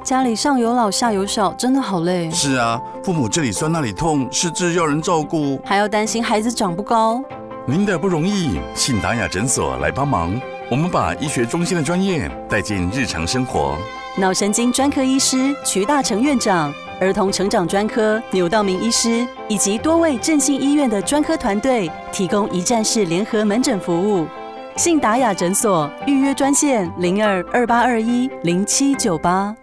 家里上有老下有小，真的好累。 是啊，父母这里酸那里痛，失智要人照顾， 还要担心孩子长不高。 您的不容易，信达雅诊所来帮忙。我们把医学中心的专业带进日常生活。 脑神经专科医师瞿大成院长，儿童成长专科牛道明医师，以及多位振兴医院的专科团队，提供一站式联合门诊服务。信达雅诊所预约专线0228210798。